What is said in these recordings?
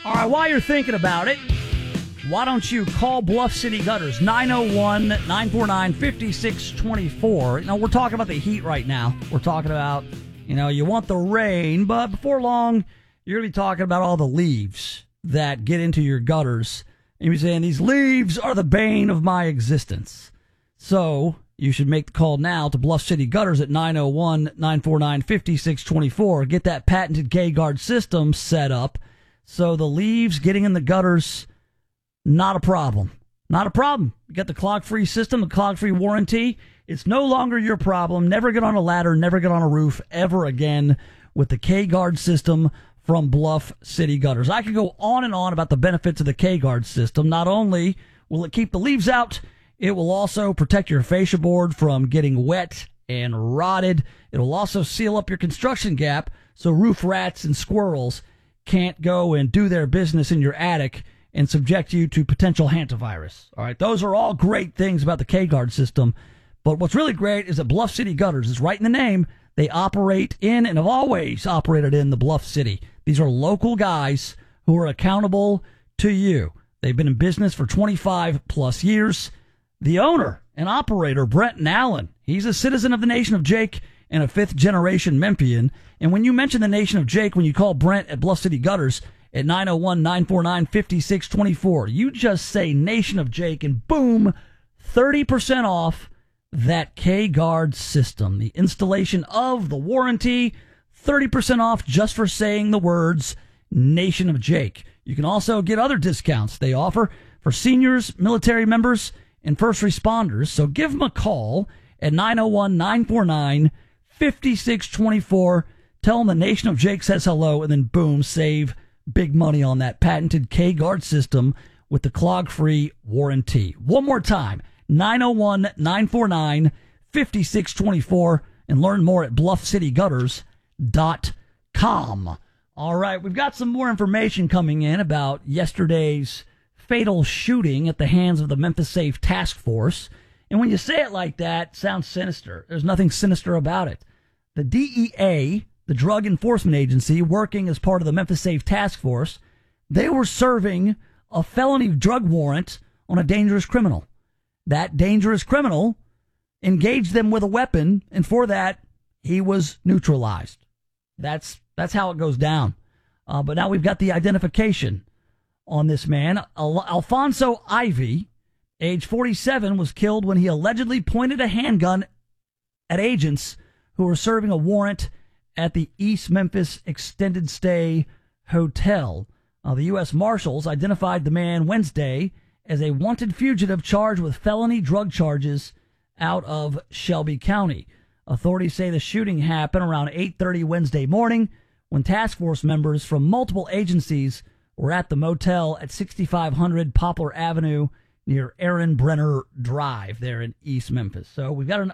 All right, while you're thinking about it, why don't you call Bluff City Gutters, 901-949-5624. You know, we're talking about the heat right now. We're talking about, you want the rain, but before long, you're going to be talking about all the leaves that get into your gutters. And you're saying, these leaves are the bane of my existence. So you should make the call now to Bluff City Gutters at 901-949-5624. Get that patented K-Guard system set up so the leaves getting in the gutters, not a problem. Not a problem. You got the clog-free system, the clog-free warranty. It's no longer your problem. Never get on a ladder, never get on a roof ever again with the K-Guard system from Bluff City Gutters. I could go on and on about the benefits of the K-Guard system. Not only will it keep the leaves out, it will also protect your fascia board from getting wet and rotted. It will also seal up your construction gap so roof rats and squirrels can't go and do their business in your attic and subject you to potential hantavirus. All right, those are all great things about the K-Guard system. But what's really great is that Bluff City Gutters is right in the name. They operate in and have always operated in the Bluff City. These are local guys who are accountable to you. They've been in business for 25 plus years. The owner and operator, Brenton Allen, he's a citizen of the Nation of Jake and a fifth-generation Memphian. And when you mention the Nation of Jake, when you call Brent at Bluff City Gutters at 901-949-5624, you just say Nation of Jake, and boom, 30% off that K-Guard system. The installation of the warranty, 30% off just for saying the words Nation of Jake. You can also get other discounts they offer for seniors, military members, and first responders. So give them a call at 901-949-5624. Tell them the Nation of Jake says hello, and then boom, save big money on that patented K-Guard system with the clog-free warranty. One more time, 901-949-5624, and learn more at bluffcitygutters.com. All right, we've got some more information coming in about yesterday's fatal shooting at the hands of the Memphis Safe Task Force. And when you say it like that, it sounds sinister. There's nothing sinister about it. The DEA, the Drug Enforcement Agency, working as part of the Memphis Safe Task Force, they were serving a felony drug warrant on a dangerous criminal. That dangerous criminal engaged them with a weapon, and for that, he was neutralized. That's how it goes down. But now we've got the identification on this man. Alfonso Ivy, age 47, was killed when he allegedly pointed a handgun at agents who were serving a warrant at the East Memphis Extended Stay Hotel. The U.S. Marshals identified the man Wednesday as a wanted fugitive charged with felony drug charges out of Shelby County. Authorities say the shooting happened around 8:30 Wednesday morning when task force members from multiple agencies were at the motel at 6500 Poplar Avenue near Aaron Brenner Drive there in East Memphis. So we got an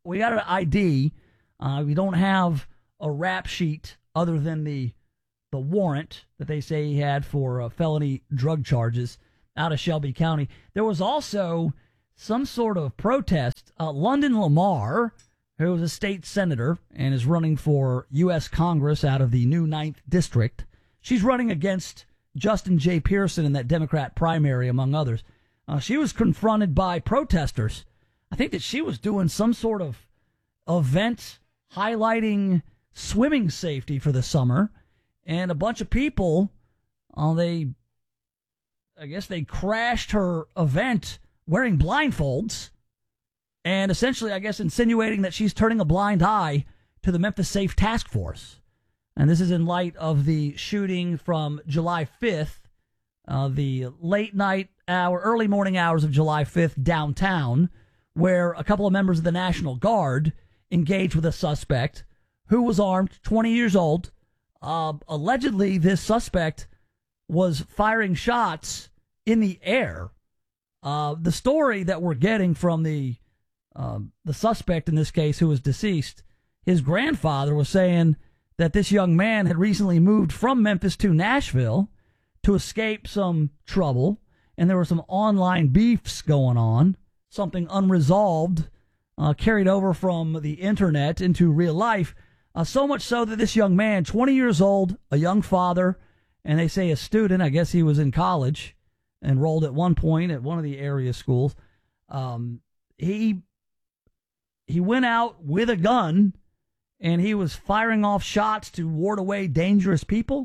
ID. We don't have a rap sheet other than the warrant that they say he had for felony drug charges out of Shelby County. There was also some sort of protest. London Lamar, who is a state senator and is running for U.S. Congress out of the new 9th District, she's running against Justin J. Pearson in that Democrat primary, among others. She was confronted by protesters. I think that she was doing some sort of event highlighting swimming safety for the summer, and a bunch of people, I guess they crashed her event wearing blindfolds and essentially, I guess, insinuating that she's turning a blind eye to the Memphis Safe Task Force. And this is in light of the shooting from July 5th, the late night hour, early morning hours of July 5th downtown, where a couple of members of the National Guard engaged with a suspect who was armed, 20 years old. Allegedly, this suspect was firing shots in the air. The story that we're getting from the suspect in this case, who was deceased, his grandfather was saying that this young man had recently moved from Memphis to Nashville to escape some trouble, and there were some online beefs going on, something unresolved, carried over from the internet into real life, so much so that this young man, 20 years old, a young father, And they say a student, I guess he was in college, enrolled at one point at one of the area schools. He went out with a gun and he was firing off shots to ward away dangerous people.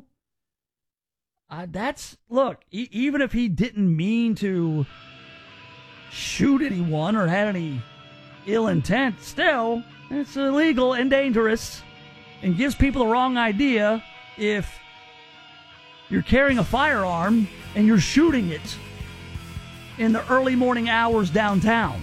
Even if he didn't mean to shoot anyone or had any ill intent, still, it's illegal and dangerous and gives people the wrong idea if you're carrying a firearm and you're shooting it in the early morning hours downtown.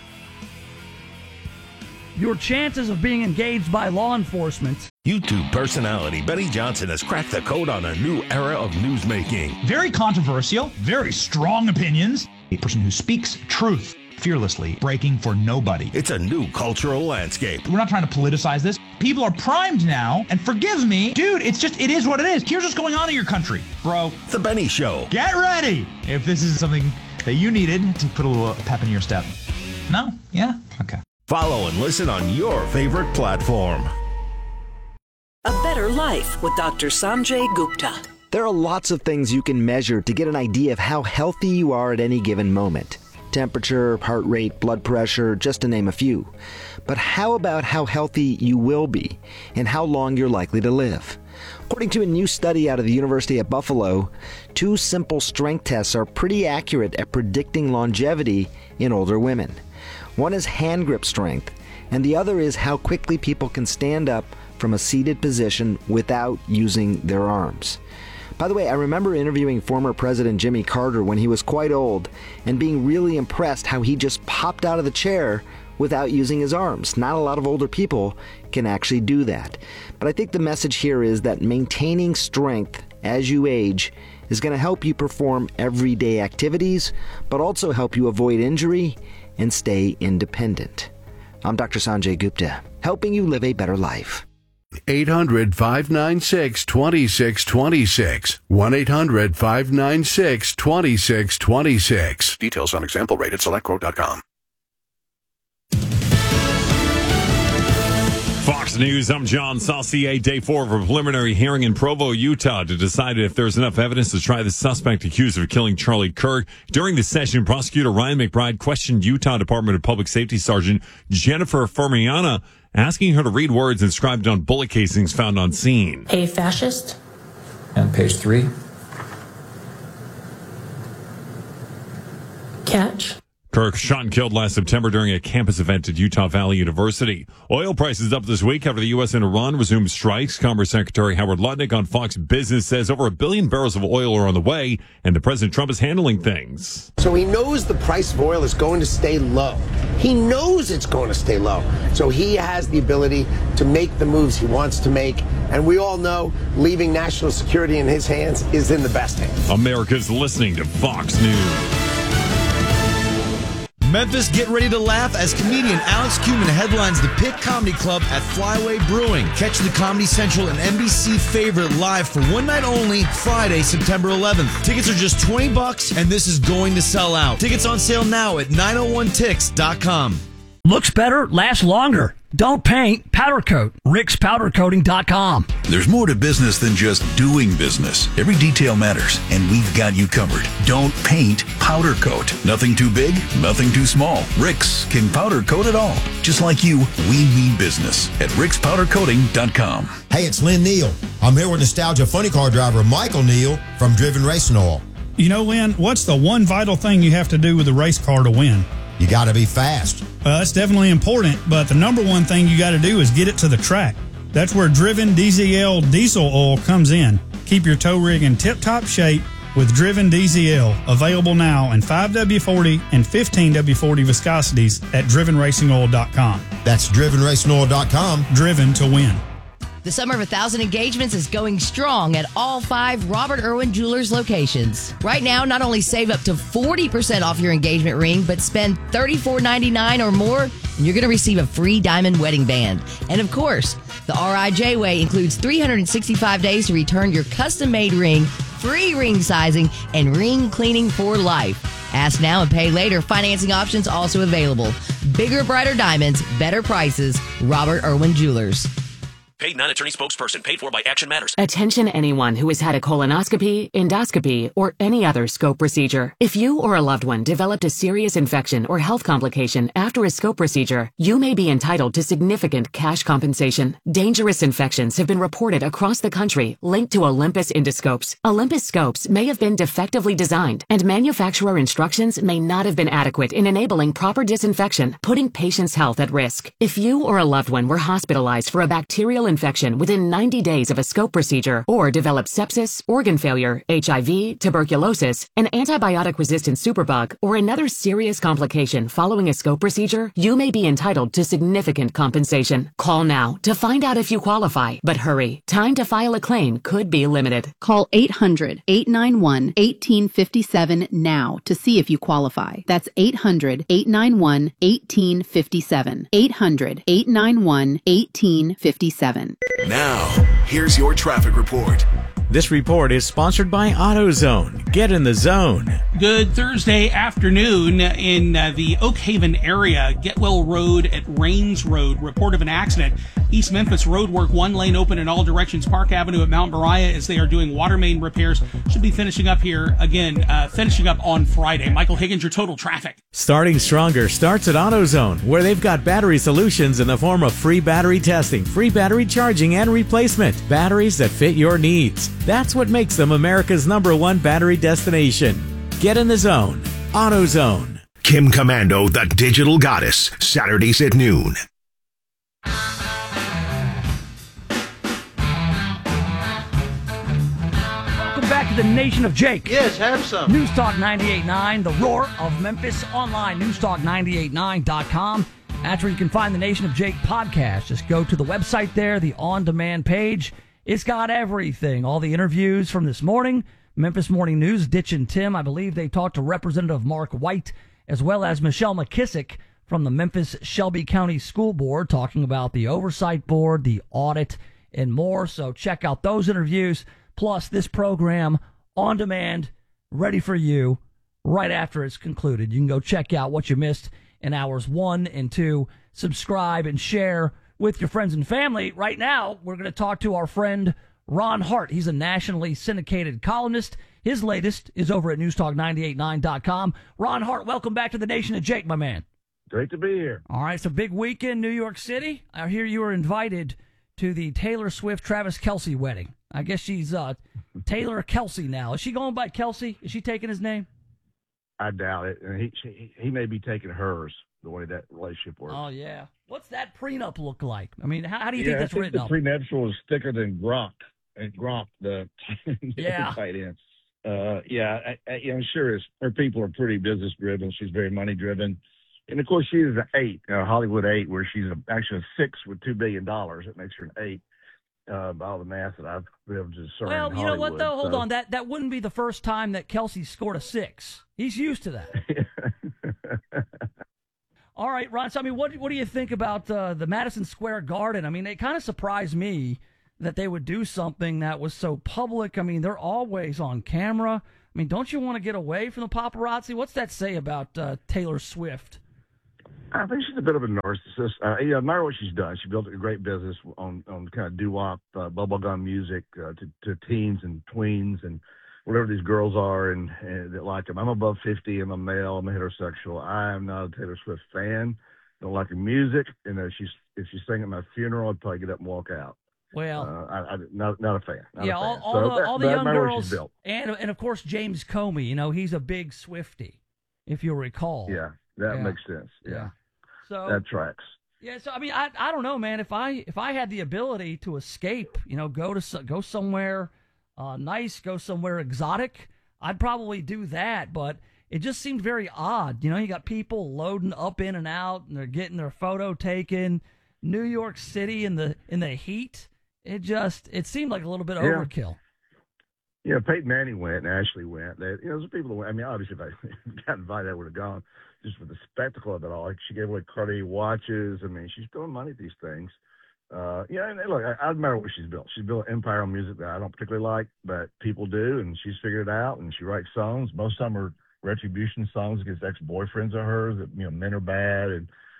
Your chances of being engaged by law enforcement. YouTube personality Benny Johnson has cracked the code on a new era of newsmaking. Very controversial, very strong opinions. A person who speaks truth fearlessly, breaking for nobody. It's a new cultural landscape. We're not trying to politicize this. People are primed now, and forgive me, dude, it is what it is. Here's what's going on in your country, bro. The Benny Show. Get ready if this is something that you needed to put a little pep in your step. No? Yeah? Okay. Follow and listen on your favorite platform. A Better Life with Dr. Sanjay Gupta. There are lots of things you can measure to get an idea of how healthy you are at any given moment. Temperature, heart rate, blood pressure, just to name a few. But how about how healthy you will be and how long you're likely to live? According to a new study out of the University of Buffalo, 2 simple strength tests are pretty accurate at predicting longevity in older women. One is hand grip strength, and the other is how quickly people can stand up from a seated position without using their arms. By the way, I remember interviewing former President Jimmy Carter when he was quite old and being really impressed how he just popped out of the chair without using his arms. Not a lot of older people can actually do that. But I think the message here is that maintaining strength as you age is going to help you perform everyday activities, but also help you avoid injury and stay independent. I'm Dr. Sanjay Gupta, helping you live a better life. 800-596-2626. 1-800-596-2626. Details on example rate at selectquote.com. Fox News, I'm John Saucier. Day 4 of a preliminary hearing in Provo, Utah to decide if there's enough evidence to try the suspect accused of killing Charlie Kirk. During the session, prosecutor Ryan McBride questioned Utah Department of Public Safety Sergeant Jennifer Fermiana, asking her to read words inscribed on bullet casings found on scene. A fascist. And page 3. Catch. Kirk shot and killed last September during a campus event at Utah Valley University. Oil prices up this week after the U.S. and Iran resumed strikes. Commerce Secretary Howard Lutnick on Fox Business says over 1 billion barrels of oil are on the way, and the President Trump is handling things. So he knows the price of oil is going to stay low. He knows it's going to stay low. So he has the ability to make the moves he wants to make. And we all know leaving national security in his hands is in the best hands. America's listening to Fox News. Memphis, get ready to laugh as comedian Alex Cuman headlines the Pit Comedy Club at Flyway Brewing. Catch the Comedy Central and NBC favorite live for one night only, Friday, September 11th. Tickets are just $20, and this is going to sell out. Tickets on sale now at 901tix.com. Looks better, lasts longer. Don't paint, powder coat. RicksPowderCoating.com. There's more to business than just doing business. Every detail matters, and we've got you covered. Don't paint, powder coat. Nothing too big, nothing too small. Ricks can powder coat it all. Just like you, we mean business at RicksPowderCoating.com. Hey, it's Lynn Neal. I'm here with Nostalgia Funny Car driver Michael Neal from Driven Racing Oil. You know, Lynn, what's the one vital thing you have to do with a race car to win? You got to be fast. That's definitely important, but the number one thing you got to do is get it to the track. That's where Driven DZL diesel oil comes in. Keep your tow rig in tip-top shape with Driven DZL, available now in 5W40 and 15W40 viscosities at drivenracingoil.com. That's drivenracingoil.com. Driven to win. The Summer of 1,000 Engagements is going strong at all 5 Robert Irwin Jewelers locations. Right now, not only save up to 40% off your engagement ring, but spend $34.99 or more, and you're going to receive a free diamond wedding band. And of course, the RIJ Way includes 365 days to return your custom-made ring, free ring sizing, and ring cleaning for life. Ask now and pay later. Financing options also available. Bigger, brighter diamonds, better prices. Robert Irwin Jewelers. Paid non-attorney spokesperson. Paid for by Action Matters. Attention anyone who has had a colonoscopy, endoscopy, or any other scope procedure. If you or a loved one developed a serious infection or health complication after a scope procedure, you may be entitled to significant cash compensation. Dangerous infections have been reported across the country linked to Olympus endoscopes. Olympus scopes may have been defectively designed, and manufacturer instructions may not have been adequate in enabling proper disinfection, putting patients' health at risk. If you or a loved one were hospitalized for a bacterial infection within 90 days of a scope procedure, or developed sepsis, organ failure, HIV, tuberculosis, an antibiotic-resistant superbug, or another serious complication following a scope procedure, you may be entitled to significant compensation. Call now to find out if you qualify. But hurry, time to file a claim could be limited. Call 800-891-1857 now to see if you qualify. That's 800-891-1857. 800-891-1857. Now, here's your traffic report. This report is sponsored by AutoZone. Get in the zone. Good Thursday afternoon in the Oak Haven area. Getwell Road at Rains Road. Report of an accident. East Memphis roadwork, one lane open in all directions. Park Avenue at Mount Moriah as they are doing water main repairs. Should be finishing up here again, finishing up on Friday. Michael Higgins, your total traffic. Starting stronger starts at AutoZone, where they've got battery solutions in the form of free battery testing, free battery charging, and replacement. Batteries that fit your needs. That's what makes them America's #1 battery destination. Get in the zone. AutoZone. Kim Commando, the Digital Goddess, Saturdays at noon. Welcome back to the Nation of Jake. Yes, have some. News Talk 98.9, the roar of Memphis. Online, newstalk989.com. That's where you can find the Nation of Jake podcast. Just go to the website there, the on-demand page. It's got everything. All the interviews from this morning. Memphis Morning News, Ditch and Tim. I believe they talked to Representative Mark White as well as Michelle McKissick from the Memphis Shelby County School Board, talking about the oversight board, the audit, and more. So check out those interviews, plus this program on demand, ready for you right after it's concluded. You can go check out what you missed in hours 1 and 2. Subscribe and share with your friends and family. Right now, we're going to talk to our friend Ron Hart. He's a nationally syndicated columnist. His latest is over at newstalk989.com. Ron Hart, welcome back to the Nation of Jake, my man. Great to be here. All right, it's a big weekend, New York City. I hear you were invited to the Taylor Swift-Travis Kelce wedding. I guess she's Taylor Kelce now. Is she going by Kelce? Is she taking his name? I doubt it. And he may be taking hers, the way that relationship works. Oh, yeah. What's that prenup look like? I mean, how do you think that's written up? The prenuptial is thicker than Gronk. And Gronk, the yeah. tight end. I'm sure her people are pretty business driven. She's very money driven. And of course, she is an 8, Hollywood 8, where she's actually a 6 with $2 billion. It makes her an 8 by all the math that I've been able to discern. Well, you know what, though? Hold so. on. That wouldn't be the first time that Kelce scored a 6. He's used to that. All right, Ron. So, I mean, what do you think about the Madison Square Garden? I mean, it kind of surprised me that they would do something that was so public. I mean, they're always on camera. I mean, don't you want to get away from the paparazzi? What's that say about Taylor Swift? I think she's a bit of a narcissist. I admire what she's done. She built a great business on kind of doo-wop, bubblegum music to teens and tweens and whatever these girls are and that like them. I'm above 50. I'm a male. I'm a heterosexual. I am not a Taylor Swift fan. Don't like her music. And if she's singing at my funeral, I'd probably get up and walk out. Well, I'm not a fan. All the young girls, and of course James Comey. You know, he's a big Swiftie, if you'll recall. Yeah, that makes sense. Yeah, so that tracks. Yeah, so I mean, I don't know, man. If I had the ability to escape, you know, go somewhere nice, go somewhere exotic, I'd probably do that. But it just seemed very odd. You know, you got people loading up in and out, and they're getting their photo taken. New York City in the heat. It seemed like a little bit overkill. Yeah, Peyton Manning went and Ashley went. There's people that went. I mean, obviously, if I got invited, I would have gone just for the spectacle of it all. Like, she gave away Cartier watches. I mean, she's throwing money at these things. And look, I admire what she's built. She's built an empire on music that I don't particularly like, but people do, and she's figured it out, and she writes songs. Most of them are retribution songs against ex-boyfriends of hers that, men are bad, and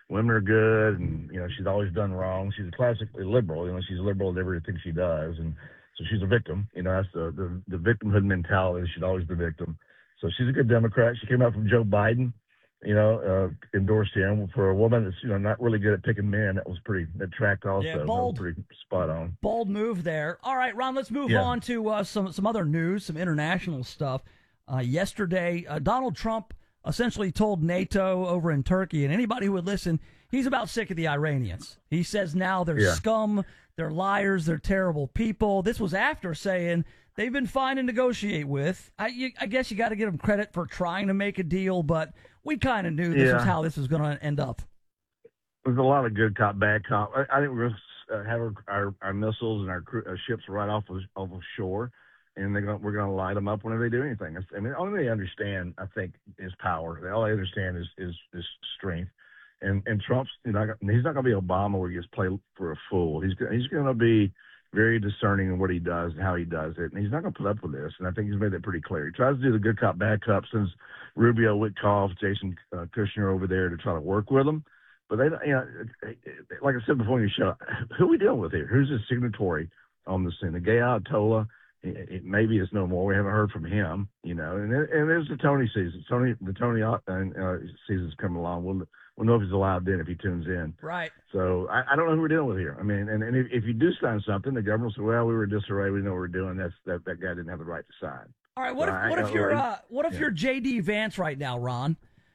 women are good, and she's always done wrong. She's classically liberal. She's liberal in everything she does, and so she's a victim. That's the victimhood mentality. She's always the victim. So she's a good Democrat. She came out from Joe Biden. Endorsed him. For a woman that's not really good at picking men, that tracked also. Yeah, bold. That was pretty spot on. Bold move there. All right, Ron, let's move on to some other news, some international stuff. Yesterday, Donald Trump essentially told NATO over in Turkey, and anybody who would listen, he's about sick of the Iranians. He says now they're scum, they're liars, they're terrible people. This was after saying they've been fine to negotiate with. I guess you got to give them credit for trying to make a deal, but we kind of knew this was how this was going to end up. There's a lot of good cop, bad cop. I think we're going to have our missiles and our ships right off of shore, and we're going to light them up whenever they do anything. I mean, the only thing they understand, I think, is power. All they understand is strength. And Trump's he's not going to be Obama where he gets played for a fool. He's going to be very discerning in what he does and how he does it, and he's not going to put up with this. And I think he's made that pretty clear. He tries to do the good cop, bad cop, sends Rubio, Witkoff, Jason Kushner over there to try to work with him. But they, like I said before in your show, who are we dealing with here? Who's the signatory on this thing? The gay Ayatollah, maybe it's no more. We haven't heard from him, And there's the Tony season. The Tony season's coming along. We'll know if he's allowed then if he tunes in. Right. So I don't know who we're dealing with here. I mean, and if you do sign something, the government will say, well, we were in disarray. We know what we're doing. That guy didn't have the right to sign. All right. What if you're J.D. Vance right now, Ron?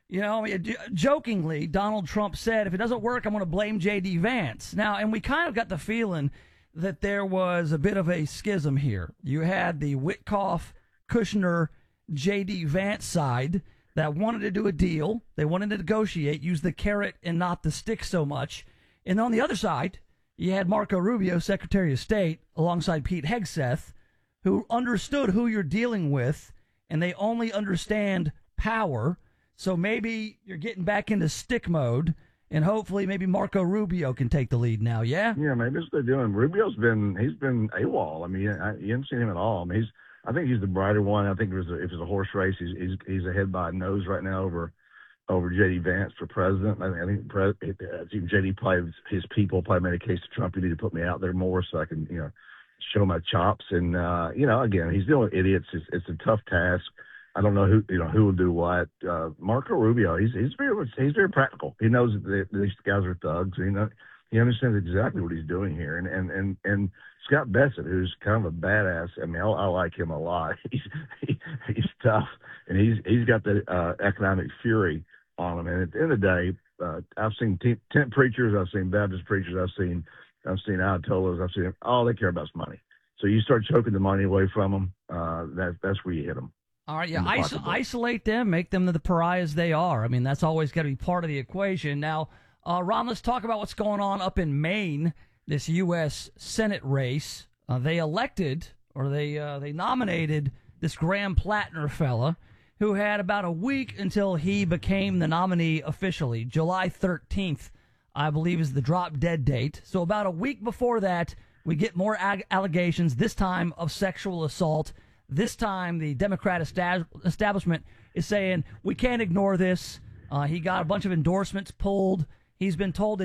Jokingly, Donald Trump said, if it doesn't work, I'm going to blame J.D. Vance. Now, and we kind of got the feeling that there was a bit of a schism here. You had the Witkoff, Kushner, J.D. Vance side that wanted to do a deal. They wanted to negotiate, use the carrot and not the stick so much. And on the other side, you had Marco Rubio, Secretary of State, alongside Pete Hegseth, who understood who you're dealing with, and they only understand power. So maybe you're getting back into stick mode, and hopefully maybe Marco Rubio can take the lead now, yeah? Yeah, maybe that's what they're doing. Rubio's been AWOL. I mean, you haven't seen him at all. I mean, I think he's the brighter one. I think if it was a horse race, he's ahead by a nose right now over J.D. Vance for president. I think J.D. his people probably made a case to Trump. You need to put me out there more so I can, show my chops. And, again, he's dealing with idiots. It's a tough task. I don't know who will do what. Marco Rubio, he's very practical. He knows that these guys are thugs. He understands exactly what he's doing here. And Scott Bessent, who's kind of a badass. I mean, I like him a lot. He's tough, and he's got the economic fury on him. And at the end of the day, I've seen tent preachers, I've seen Baptist preachers, I've seen Ayatollahs, I've seen all they care about is money. So you start choking the money away from them, that's where you hit them. All right, yeah, isolate them, make them the pariahs they are. I mean, that's always got to be part of the equation. Now, Ron, let's talk about what's going on up in Maine, this U.S. Senate race. They nominated this Graham Plattner fella, who had about a week until he became the nominee officially. July 13th, I believe, is the drop dead date. So about a week before that, we get more allegations, this time of sexual assault. This time, the Democrat establishment is saying, we can't ignore this. He got a bunch of endorsements pulled. He's been told